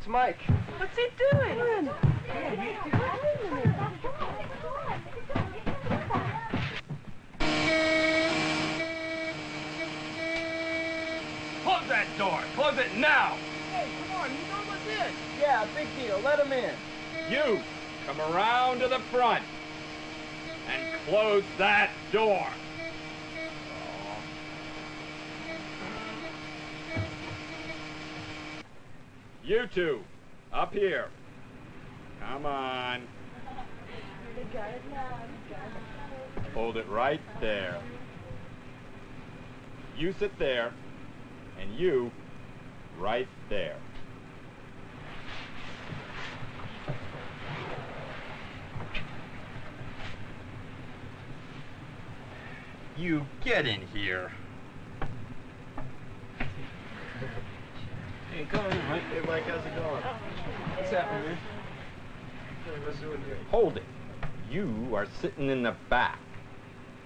It's Mike. What's he doing? Close that door! Close it now! Hey, come on, you know what's in. Yeah, big deal. Let him in. You, come around to the front and close that door. You two, up here. Come on. Hold it right there. You sit there, and you right there. You get in here. Hey, come in, Mike. Hey, Mike, how's it going? What's happening, man? Hold it. You are sitting in the back.